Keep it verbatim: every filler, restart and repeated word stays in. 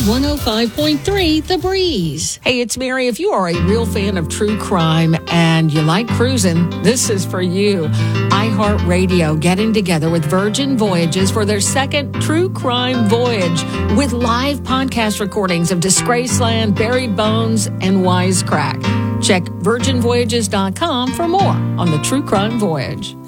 one oh five point three The Breeze. Hey, it's Mary. If you are a real fan of true crime and you like cruising, this is for you. iHeartRadio getting together with Virgin Voyages for their second true crime voyage with live podcast recordings of Disgraceland, Buried Bones, and Wisecrack. Check virgin voyages dot com for more on the true crime voyage.